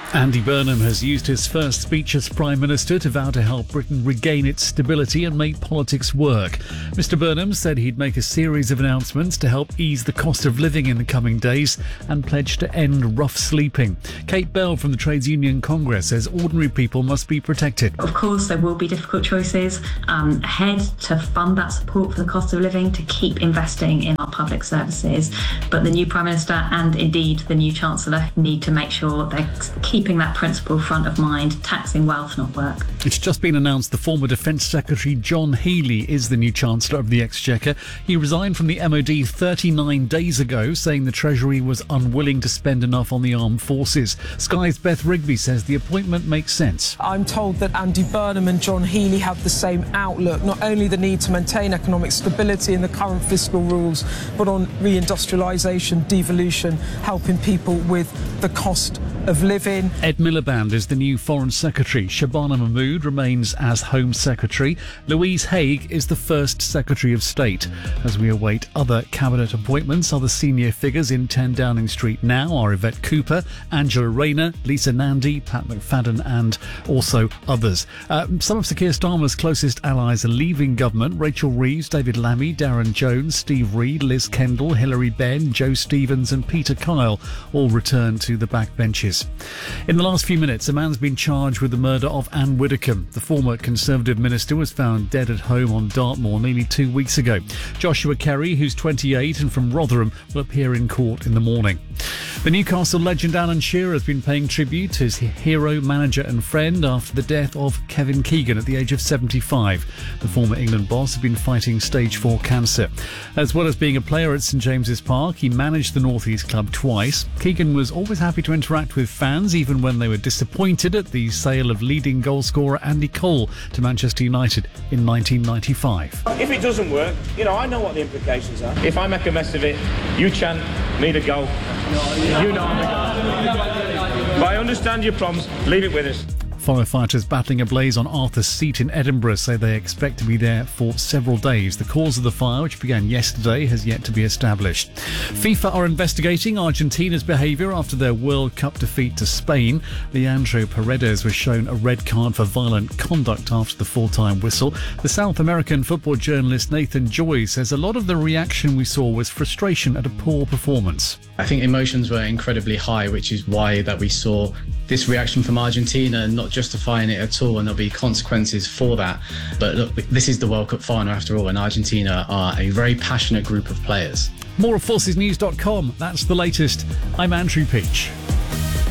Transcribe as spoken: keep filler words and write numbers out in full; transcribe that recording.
Andy Burnham has used his first speech as Prime Minister to vow to help Britain regain its stability and make politics work. Mister Burnham said he'd make a series of announcements to help ease the cost of living in the coming days and pledged to end rough sleeping. Kate Bell from the Trades Union Congress says ordinary people must be protected. Of course, there will be difficult choices um, ahead to fund that support for the cost of living, to keep investing in our public services. But the new Prime Minister and indeed the new Chancellor need to make sure they're keeping keeping that principle front of mind, taxing wealth, not work. It's just been announced the former Defence Secretary John Healey is the new Chancellor of the Exchequer. He resigned from the M O D thirty-nine days ago, saying the Treasury was unwilling to spend enough on the armed forces. Sky's Beth Rigby says the appointment makes sense. I'm told that Andy Burnham and John Healey have the same outlook, not only the need to maintain economic stability in the current fiscal rules, but on reindustrialisation, devolution, helping people with the cost of living. Ed Miliband is the new Foreign Secretary. Shabana Mahmood remains as Home Secretary. Louise Haigh is the first Secretary of State. As we await other cabinet appointments, other senior figures in ten Downing Street now are Yvette Cooper, Angela Rayner, Lisa Nandy, Pat McFadden and also others. Uh, some of Sir Keir Starmer's closest allies are leaving government. Rachel Reeves, David Lammy, Darren Jones, Steve Reed, Liz Kendall, Hilary Benn, Joe Stevens and Peter Kyle all return to the backbenches. In the last few minutes, a man's been charged with the murder of Anne Widdecombe. The former Conservative minister was found dead at home on Dartmoor nearly two weeks ago. Joshua Kerry, who's twenty-eight and from Rotherham, will appear in court in the morning. The Newcastle legend Alan Shearer has been paying tribute to his hero, manager and friend after the death of Kevin Keegan at the age of seventy-five. The former England boss had been fighting stage four cancer. As well as being a player at St James's Park, he managed the North East club twice. Keegan was always happy to interact with fans, even when they were disappointed at the sale of leading goalscorer Andy Cole to Manchester United in nineteen ninety-five. If it doesn't work, you know, I know what the implications are. If I make a mess of it, you chant, need a goal. You know I'm a goal. But I understand your problems. Leave it with us. Firefighters battling a blaze on Arthur's Seat in Edinburgh say they expect to be there for several days. The cause of the fire, which began yesterday, has yet to be established. FIFA are investigating Argentina's behaviour after their World Cup defeat to Spain. Leandro Paredes was shown a red card for violent conduct after the full-time whistle. The South American football journalist Nathan Joy says a lot of the reaction we saw was frustration at a poor performance. I think emotions were incredibly high, which is why that we saw this reaction from Argentina, not justifying it at all, and there'll be consequences for that. But look, this is the World Cup final after all, and Argentina are a very passionate group of players. More at forces news dot com. That's the latest. I'm Andrew Peach.